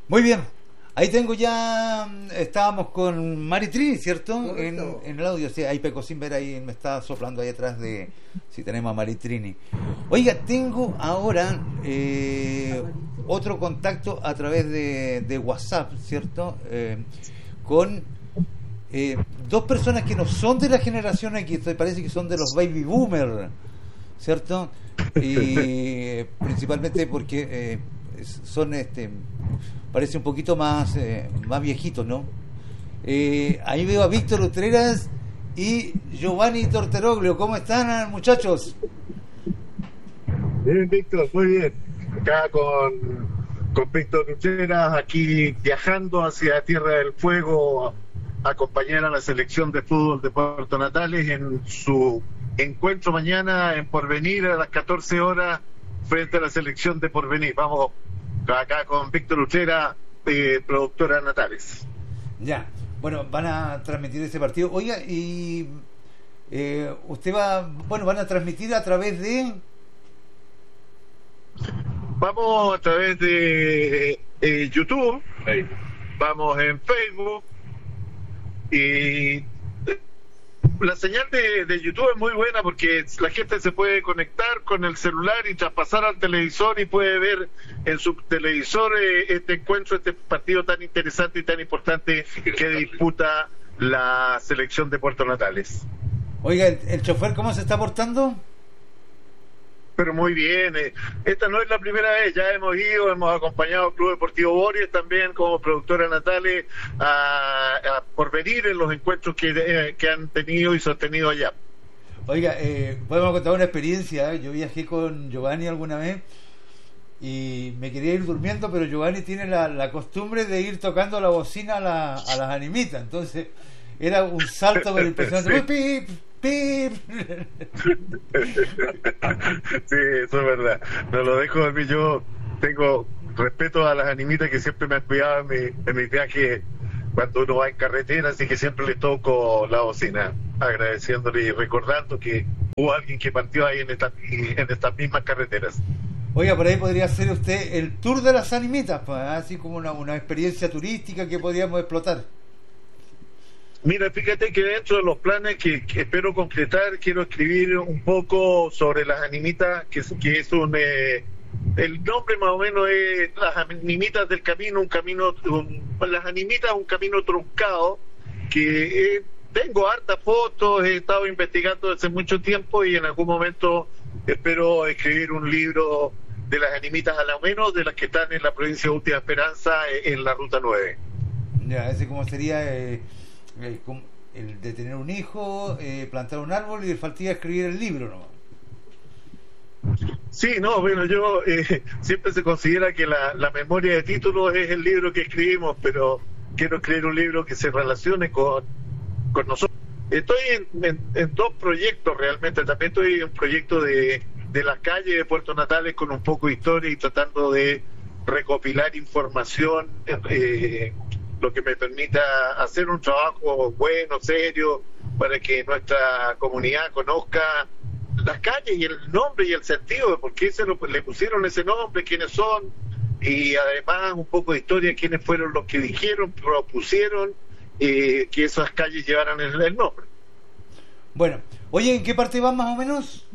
Muy bien. Ahí tengo ya, estábamos con Maritrini, ¿cierto? En el audio, sí, ahí Peco sin ver ahí me está soplando ahí atrás de si tenemos a Maritrini. Oiga, tengo ahora otro contacto a través de WhatsApp, ¿cierto? Con dos personas que no son de la generación X, parece que son de los baby boomers, ¿cierto? Y principalmente porque son parece un poquito más viejitos, ¿no? Ahí veo a Víctor Utreras y Giovanni Torteroglio. ¿Cómo están, muchachos? Bien, Víctor, muy bien. Acá con Víctor Utreras, aquí viajando hacia Tierra del Fuego a acompañar a la selección de fútbol de Puerto Natales en su encuentro mañana en Porvenir a las 14 horas frente a la selección de Porvenir. Vamos acá con Víctor Utreras, productora Natales. Ya, bueno, van a transmitir ese partido. Oiga, y usted van a transmitir a través de... Vamos a través de YouTube, vamos en Facebook, y la señal de YouTube es muy buena porque la gente se puede conectar con el celular y traspasar al televisor y puede ver en su televisor este encuentro, este partido tan interesante y tan importante que disputa la selección de Puerto Natales. Oiga, ¿el chofer cómo se está portando? Pero muy bien, esta no es la primera vez, ya hemos acompañado al Club Deportivo Boris también como productora Natales a Porvenir en los encuentros que han tenido y sostenido allá. Oiga, podemos contar una experiencia. Yo viajé con Giovanni alguna vez y me quería ir durmiendo, pero Giovanni tiene la costumbre de ir tocando la bocina a las animitas, entonces era un salto por impresionante. ¡Pip! ¡Pip! Sí, eso es verdad. No lo dejo dormir. Yo tengo respeto a las animitas que siempre me han cuidado en mi viaje cuando uno va en carretera, así que siempre le toco la bocina, agradeciéndole y recordando que hubo alguien que partió ahí en estas mismas carreteras. Oiga, por ahí podría hacer usted el tour de las animitas, pues, así como una experiencia turística que podríamos explotar. Mira, fíjate que dentro de los planes que espero concretar, quiero escribir un poco sobre las animitas, que es el nombre más o menos es las animitas del camino, las animitas un camino truncado, que tengo hartas fotos, he estado investigando desde mucho tiempo y en algún momento espero escribir un libro de las animitas, a lo menos de las que están en la provincia de Última Esperanza, en la Ruta 9. Ya, ese como sería... el de tener un hijo, plantar un árbol y le faltía escribir el libro, ¿no? Sí, no, bueno, yo siempre se considera que la memoria de títulos es el libro que escribimos, pero quiero escribir un libro que se relacione con nosotros. Estoy en dos proyectos realmente. También estoy en un proyecto de la calle de Puerto Natales con un poco de historia y tratando de recopilar información, lo que me permita hacer un trabajo bueno, serio, para que nuestra comunidad conozca las calles y el nombre y el sentido de por qué le pusieron ese nombre, quiénes son, y además un poco de historia, quiénes fueron los que dijeron, propusieron que esas calles llevaran el nombre. Bueno, oye, ¿en qué parte van más o menos?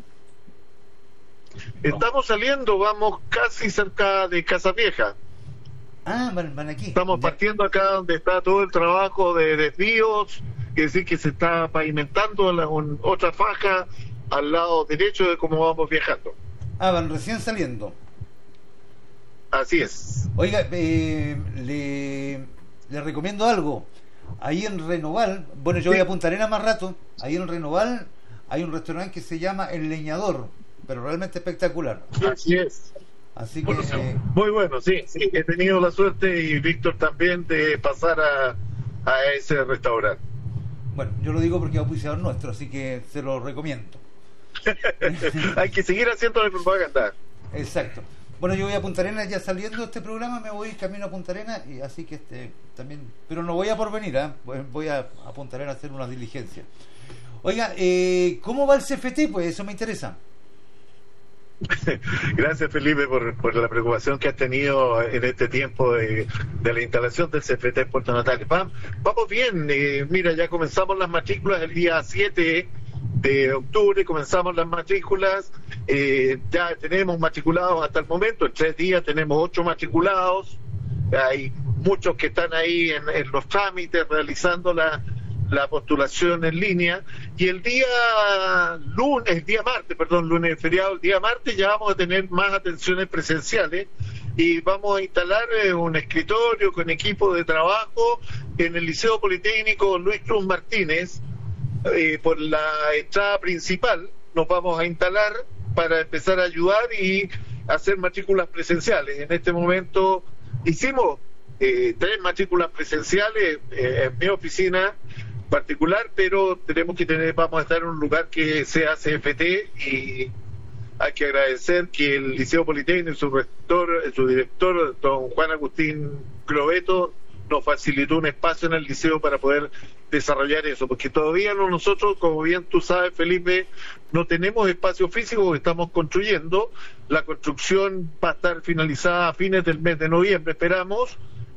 Estamos saliendo, vamos casi cerca de Casa Vieja. Ah, van aquí. Estamos partiendo acá donde está todo el trabajo de desvíos, que decir que se está pavimentando otra faja al lado derecho de cómo vamos viajando. Ah, van recién saliendo. Así es. Oiga, le recomiendo algo. Ahí en Renoval, bueno, yo voy a Punta Arenas más rato. Ahí en Renoval hay un restaurante que se llama El Leñador, pero realmente espectacular. Así es. Así que muy bueno, sí, he tenido la suerte, y Víctor también, de pasar a ese restaurante. Bueno, yo lo digo porque es auspiciador nuestro, así que se lo recomiendo. Hay que seguir haciendo la propaganda. Exacto. Bueno, yo voy a Punta Arenas ya saliendo de este programa, me voy camino a Punta Arenas, y así que también, pero no voy a Porvenir, voy a Punta Arenas a hacer unas diligencias. Oiga, ¿cómo va el CFT? Pues eso me interesa. Gracias, Felipe, por la preocupación que has tenido en este tiempo de la instalación del CFT en Puerto Natales. Vamos bien, mira, ya comenzamos las matrículas el día 7 de octubre, comenzamos las matrículas, ya tenemos matriculados hasta el momento, en 3 días tenemos 8 matriculados, hay muchos que están ahí en los trámites realizando la postulación en línea, y el día lunes feriado, el día martes ya vamos a tener más atenciones presenciales y vamos a instalar un escritorio con equipo de trabajo en el Liceo Politécnico Luis Cruz Martínez. Por la entrada principal nos vamos a instalar para empezar a ayudar y hacer matrículas presenciales. En este momento hicimos 3 matrículas presenciales en mi oficina particular, pero vamos a estar en un lugar que sea CFT, y hay que agradecer que el Liceo Politécnico, su director, don Juan Agustín Cloveto, nos facilitó un espacio en el liceo para poder desarrollar eso, porque todavía nosotros, como bien tú sabes, Felipe, no tenemos espacio físico que estamos construyendo. La construcción va a estar finalizada a fines del mes de noviembre, esperamos.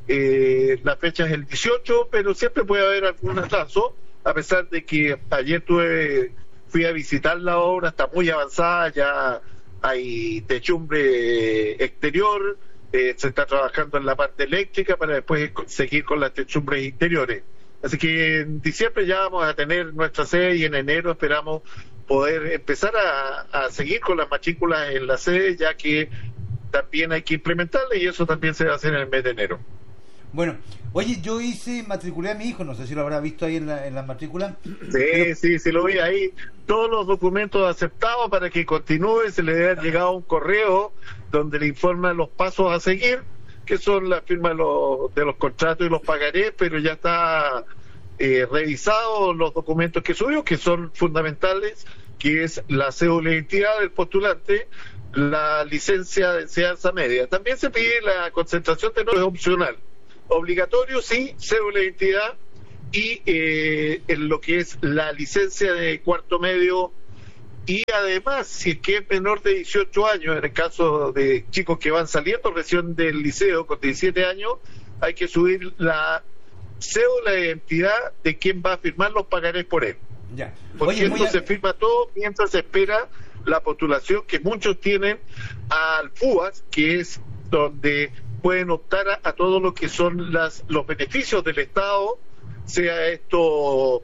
La fecha es el 18, pero siempre puede haber algún atraso, a pesar de que ayer fui a visitar la obra, está muy avanzada, ya hay techumbre exterior, se está trabajando en la parte eléctrica para después seguir con las techumbres interiores. Así que en diciembre ya vamos a tener nuestra sede, y en enero esperamos poder empezar a seguir con las matrículas en la sede, ya que también hay que implementarla, y eso también se va a hacer en el mes de enero. Bueno, oye, yo matriculé a mi hijo, no sé si lo habrá visto ahí en la matrícula. Sí, lo vi ahí. Todos los documentos aceptados para que continúe, se le debe haber llegado un correo donde le informan los pasos a seguir, que son la firma de los contratos y los pagarés, pero ya está revisado los documentos que subió, que son fundamentales, que es la cédula de identidad del postulante, la licencia de enseñanza media. También se pide la concentración de notas, es opcional. Obligatorio, sí, cédula de identidad y en lo que es la licencia de cuarto medio, y además, si es que es menor de 18 años, en el caso de chicos que van saliendo recién del liceo con 17 años, hay que subir la cédula de identidad de quien va a firmar los pagarés por él. Ya. Porque esto se firma todo mientras se espera la postulación que muchos tienen al FUAS, que es donde pueden optar a todo lo que son los beneficios del Estado, sea esto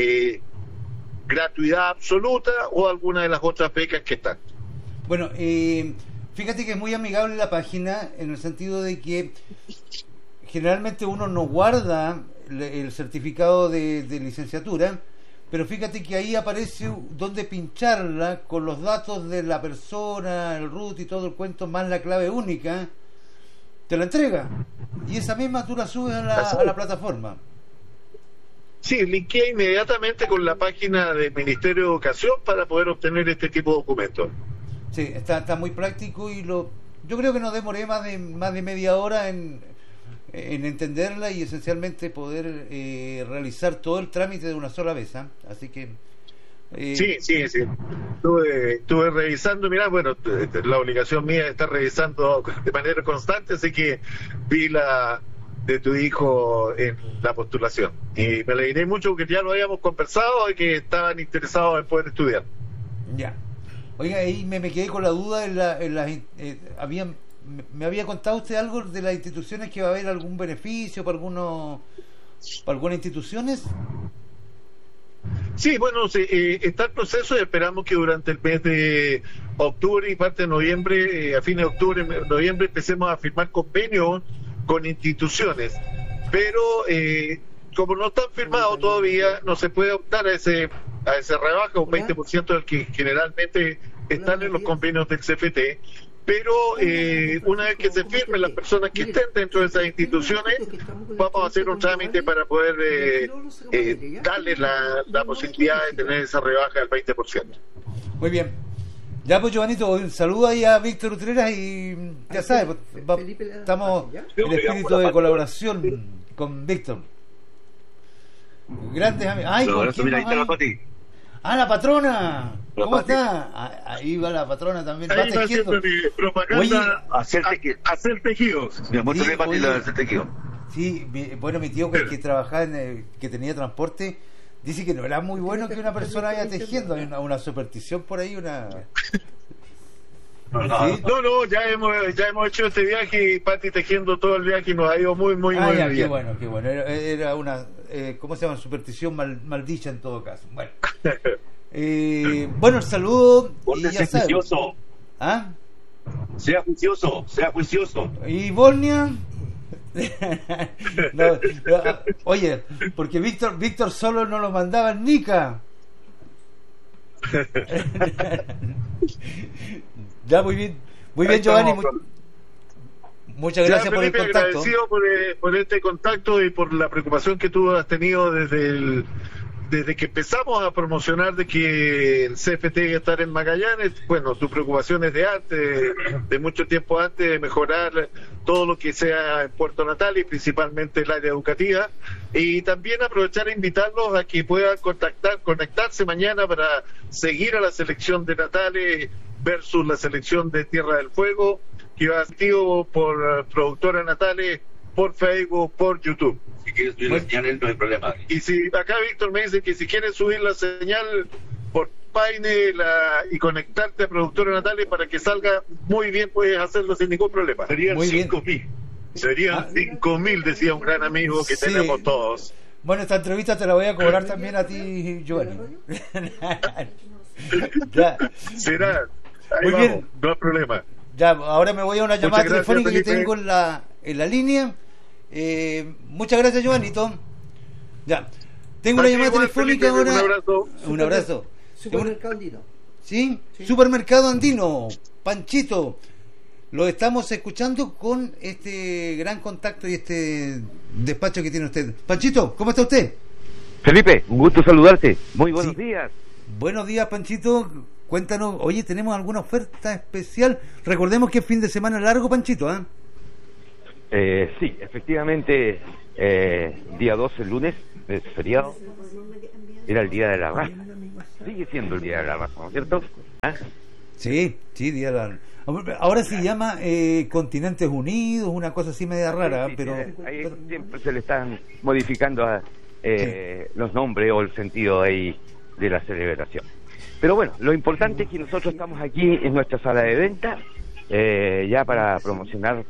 gratuidad absoluta o alguna de las otras becas que están. Bueno, fíjate que es muy amigable la página, en el sentido de que generalmente uno no guarda el certificado de licenciatura, pero fíjate que ahí aparece donde pincharla con los datos de la persona, el root y todo el cuento, más la clave única. Te la entrega, y esa misma tú la subes a la plataforma. Sí, linkea inmediatamente con la página del Ministerio de Educación para poder obtener este tipo de documentos. Sí, está muy práctico, y yo creo que no demoré más de media hora en entenderla, y esencialmente poder realizar todo el trámite de una sola vez, ¿eh? Así que sí. Estuve revisando, mira, bueno, la obligación mía es estar revisando de manera constante, así que vi la de tu hijo en la postulación, y me alegré mucho porque ya lo habíamos conversado y que estaban interesados en poder estudiar. Ya. Oiga, ahí me quedé con la duda me había contado usted algo de las instituciones, que va a haber algún beneficio para algunas instituciones. Sí, bueno, está el proceso, y esperamos que durante el mes de octubre y parte de noviembre, a fines de octubre, noviembre, empecemos a firmar convenios con instituciones. Pero como no están firmados todavía, no se puede optar a ese rebaja, un 20% del que generalmente están en los convenios del CFT. Pero una vez que se firmen, las personas que estén dentro de esas instituciones, vamos a hacer un trámite para poder darles la posibilidad de tener esa rebaja del 20%. Muy bien. Ya, pues, Giovanito, un saludo ahí a Víctor Utreras, y ya sabes, estamos en espíritu de colaboración con Víctor. Grandes amigos. Ah, la patrona. La ¿Cómo Pati. está? Ahí va la patrona también. Va Ahí va tejiendo. haciendo mi propaganda. Hacer tejidos. Me muestra Sí, Pati oye. la del tejido. Sí, bueno, mi tío que trabajaba que tenía transporte, dice que no era muy bueno que una persona vaya tejiendo. Hay una superstición por ahí, una... ¿Sí? No, ya hemos hecho este viaje y Pati tejiendo todo el viaje y nos ha ido muy Ah, ya, bien. qué bueno, qué bueno. Era una, ¿cómo se llama? Superstición maldicha en todo caso. Bueno, bueno, el saludo y ya Sea sabes. juicioso. ¿Ah? Sea juicioso. Sea juicioso. ¿Y Bosnia? No, oye, porque Víctor solo no lo mandaba en Nica. Ya, muy bien, Giovanni. Muchas gracias ya, Felipe, por el contacto. agradecido por este contacto y por la preocupación que tú has tenido desde que empezamos a promocionar de que el CFT iba a estar en Magallanes. Bueno, tu preocupación es de antes, de mucho tiempo antes, de mejorar todo lo que sea en Puerto Natal y principalmente el área educativa. Y también aprovechar e invitarlos a que puedan conectarse mañana para seguir a la selección de Natales versus la selección de Tierra del Fuego, que va activo por Productora Natales, por Facebook, por YouTube. Si quieres subir la señal, no hay problema. Y si acá Víctor me dice que si quieres subir la señal por Paine y conectarte a Productora Natales para que salga muy bien, puedes hacerlo sin ningún problema. Serían Muy bien. 5.000. Serían 5.000, decía un gran amigo que Sí. tenemos todos. Bueno, esta entrevista te la voy a cobrar también a ti, Giovanni. Ya. Será. Ahí Muy vamos, bien. no hay problema. Ya, ahora me voy a una llamada Muchas gracias, telefónica que Felipe. tengo en la línea. Muchas gracias, Giovannito. Ya, tengo A una ti llamada igual, telefónica Felipe, ahora. un abrazo. Un abrazo. Supermercado Andino. ¿Sí? Sí. Supermercado Andino, Panchito. Lo estamos escuchando con este gran contacto y este despacho que tiene usted. Panchito, ¿cómo está usted? Felipe, un gusto saludarte. Muy buenos Sí. días. Buenos días, Panchito. Cuéntanos, oye, ¿tenemos alguna oferta especial? Recordemos que es fin de semana largo, Panchito, ¿ah? Sí, efectivamente, día 12, el lunes, es feriado, era el día de la raza. Sigue siendo el día de la raza, ¿no es cierto? ¿Ah? Sí, día largo. Ahora se llama Continentes Unidos, una cosa así media rara, Sí, pero... ahí siempre se le están modificando los nombres o el sentido ahí de la celebración. Pero bueno, lo importante es que nosotros estamos aquí en nuestra sala de venta, ya para promocionar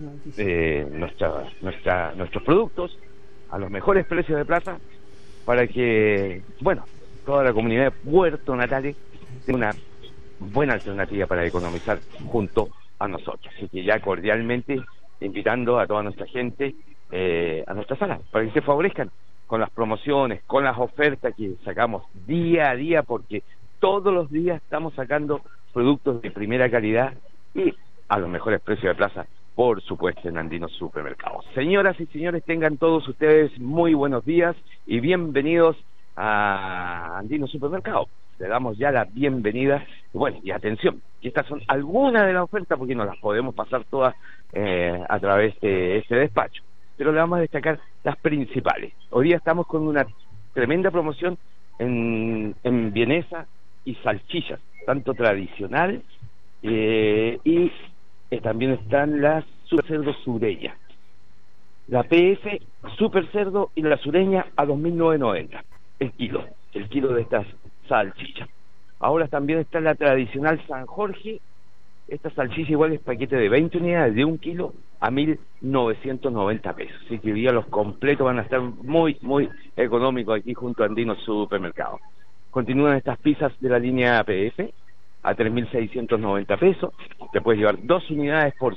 nuestros productos a los mejores precios de plaza, para que, bueno, toda la comunidad de Puerto Natales tenga una buena alternativa para economizar junto a nosotros. Así que ya cordialmente invitando a toda nuestra gente a nuestra sala, para que se favorezcan con las promociones, con las ofertas que sacamos día a día, porque todos los días estamos sacando productos de primera calidad y a los mejores precios de plaza, por supuesto, en Andino Supermercados. Señoras y señores, tengan todos ustedes muy buenos días y bienvenidos a Andino Supermercados. Le damos ya la bienvenida. Bueno, y atención, que estas son algunas de las ofertas, porque no las podemos pasar todas a través de este despacho, pero le vamos a destacar las principales. Hoy día estamos con una tremenda promoción en vienesa y salchichas, tanto tradicional y también están las super cerdo sureña, la PF super cerdo y la sureña a 2.990 el kilo de estas salchichas. Ahora también está la tradicional San Jorge. Esta salchicha igual es paquete de 20 unidades de 1 kilo a 1.990 pesos. Así que hoy día los completos van a estar muy económicos aquí junto a Andino Supermercado. Continúan estas pizzas de la línea PF a 3.690 pesos. Te puedes llevar 2 unidades por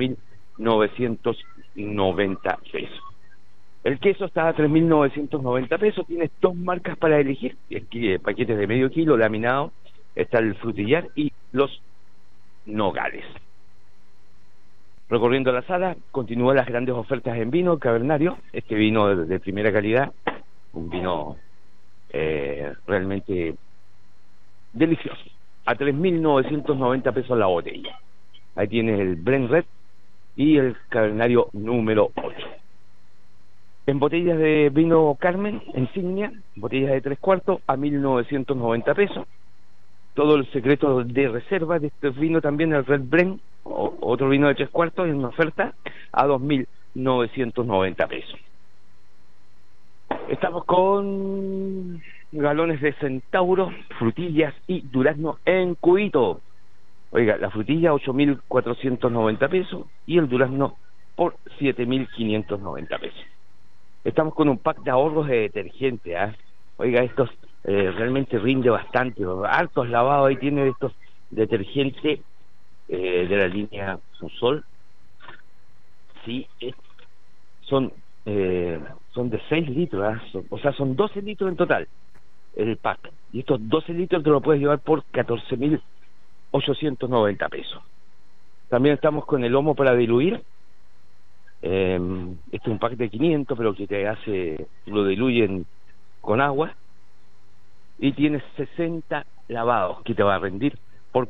5.990 pesos. El queso está a 3.990 pesos. Tienes 2 marcas para elegir: paquetes de medio kilo laminado, está el frutillar y los nogales. Recorriendo la sala, continúan las grandes ofertas en vino cavernario. Este vino de primera calidad, un vino realmente delicioso, a 3.990 pesos la botella. Ahí tienes el Blend Red y el cavernario número 8. En botellas de vino Carmen, Insignia, botellas de 3/4 a 1.990 pesos. Todo el secreto de reserva de este vino también, el Red Blend, otro vino de 3/4 en una oferta a 2.990 pesos. Estamos con galones de Centauro, frutillas y durazno en cubito. Oiga, la frutilla 8.490 pesos y el durazno por 7.590 pesos. Estamos con un pack de ahorros de detergente, ¿eh? Oiga, estos realmente rinde bastante, hartos lavados. Ahí tiene estos detergentes de la línea Susol. Sí, son de 6 litros, ¿eh? O sea, son 12 litros en total el pack. Y estos 12 litros te lo puedes llevar por 14.890 pesos. También estamos con el lomo para diluir. Este es un pack de 500, pero que lo diluyen con agua. Y tienes 60 lavados que te va a rendir por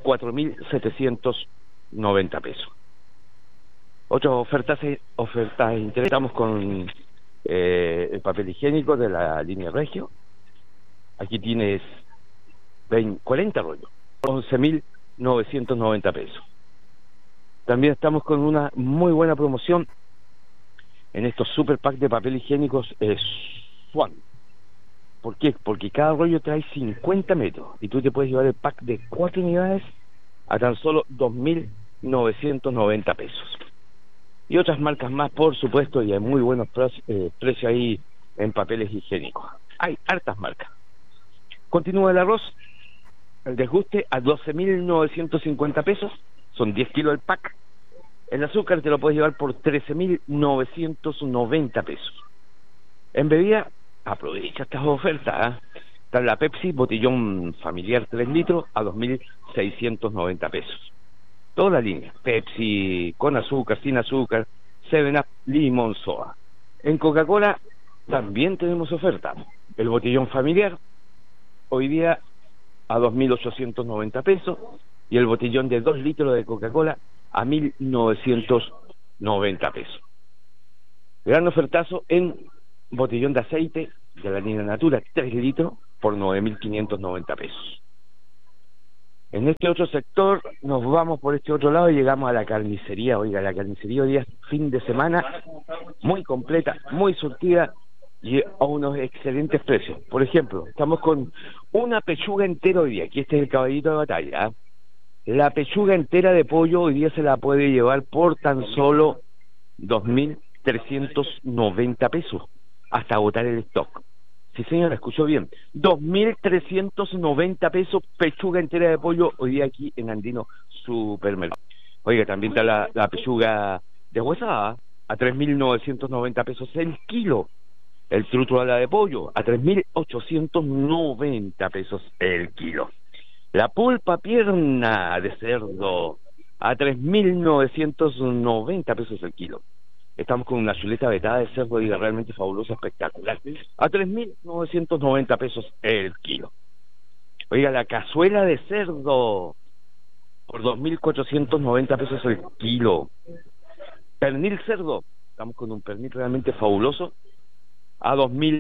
4.790 pesos. Otras ofertas interesantes. Estamos con el papel higiénico de la línea Regio. Aquí tienes 40 rollos, 11.990 pesos. También estamos con una muy buena promoción en estos super packs de papel higiénicos Swan. ¿Por qué? Porque cada rollo trae 50 metros y tú te puedes llevar el pack de 4 unidades a tan solo 2.990 pesos. Y otras marcas más, por supuesto, y hay muy buenos precios ahí en papeles higiénicos. Hay hartas marcas. Continúa el arroz, el desguste a 12.950 pesos, son 10 kilos el pack. El azúcar te lo puedes llevar por 13.990 pesos. En bebida, aprovecha estas ofertas, ¿eh? Está la Pepsi, botellón familiar 3 litros a 2.690 pesos. Toda la línea, Pepsi, con azúcar, sin azúcar, 7-Up, limón, soda. En Coca-Cola también tenemos oferta. El botellón familiar, hoy día a 2.890 pesos, y el botellón de 2 litros de Coca-Cola a 1.990 pesos. Gran ofertazo en botellón de aceite de la línea Natura, 3 litros por 9.590 pesos. En este otro sector nos vamos por este otro lado y llegamos a la carnicería. Oiga, la carnicería hoy día es fin de semana, muy completa, muy surtida y a unos excelentes precios. Por ejemplo, estamos con una pechuga entera hoy día, aquí este es el caballito de batalla, ¿eh? La pechuga entera de pollo hoy día se la puede llevar por tan solo 2.390 pesos hasta agotar el stock. Sí, señora, escuchó bien. 2.390 pesos pechuga entera de pollo hoy día aquí en Andino Supermercado. Oiga, también está la pechuga de huesada a 3.990 pesos el kilo. El truto a la de pollo a 3.890 pesos el kilo. La pulpa pierna de cerdo a 3.990 pesos el kilo. Estamos con una chuleta vetada de cerdo, diga, realmente fabulosa, espectacular, a 3.990 pesos el kilo. Oiga, la cazuela de cerdo por 2.490 pesos el kilo. Pernil cerdo, estamos con un pernil realmente fabuloso a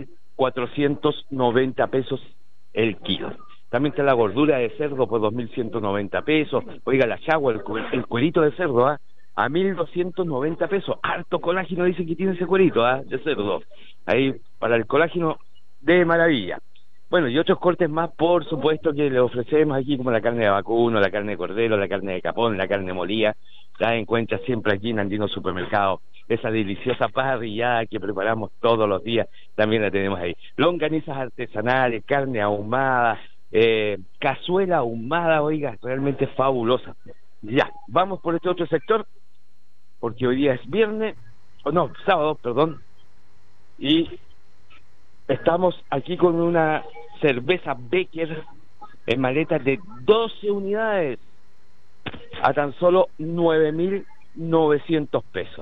2.490 pesos el kilo. También está la gordura de cerdo por 2.190 pesos. Oiga, la chagua, el cuerito de cerdo, a 1.290 pesos. Harto colágeno dice que tiene ese cuerito de cerdo. Ahí para el colágeno de maravilla. Bueno, y otros cortes más, por supuesto, que le ofrecemos aquí, como la carne de vacuno, la carne de cordero, la carne de capón, la carne molida. La encuentras siempre aquí en Andino Supermercado. Esa deliciosa parrillada que preparamos todos los días, también la tenemos ahí. Longanizas artesanales, carne ahumada, cazuela ahumada, oiga, realmente fabulosa. Ya, vamos por este otro sector, porque hoy día es sábado, perdón, y estamos aquí con una cerveza Becker en maletas de 12 unidades a tan solo 9.900 pesos.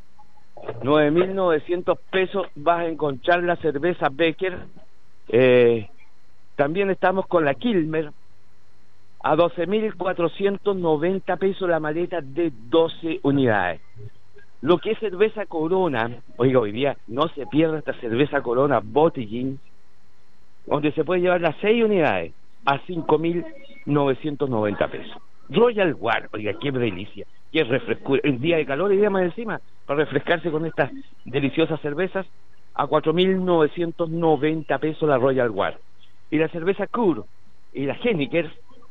9.900 pesos vas a encontrar la cerveza Becker. También estamos con la Kilmer a 12.490 pesos la maleta de 12 unidades. Lo que es cerveza Corona, oiga, hoy día no se pierda esta cerveza Corona Botellín, donde se puede llevar las 6 unidades a 5.990 pesos. Royal War, oiga, qué delicia, qué refrescura, el día de calor y día más encima, para refrescarse con estas deliciosas cervezas, a 4.990 pesos la Royal War. Y la cerveza Kur y la Heineken,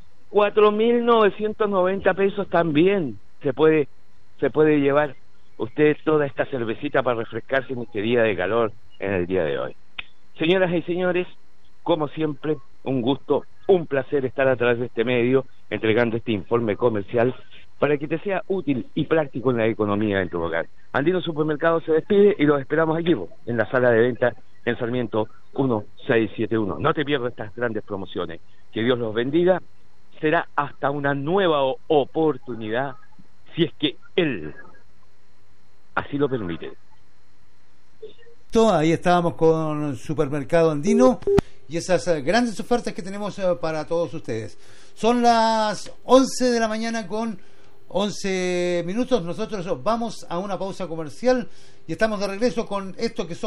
4.990 pesos también. Se puede llevar usted toda esta cervecita para refrescarse en este día de calor en el día de hoy. Señoras y señores, como siempre, un gusto, un placer estar a través de este medio entregando este informe comercial para que te sea útil y práctico en la economía de tu hogar. Andino Supermercado se despide y los esperamos aquí en la sala de venta en Sarmiento 1671. No te pierdas estas grandes promociones. Que Dios los bendiga. Será hasta una nueva oportunidad, si es que Él así lo permite. Ahí estábamos con Supermercado Andino y esas grandes ofertas que tenemos para todos ustedes. Son las 11 de la mañana con 11 minutos. Nosotros vamos a una pausa comercial y estamos de regreso con esto que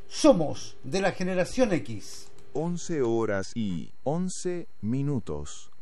somos de la generación X. 11 horas y 11 minutos.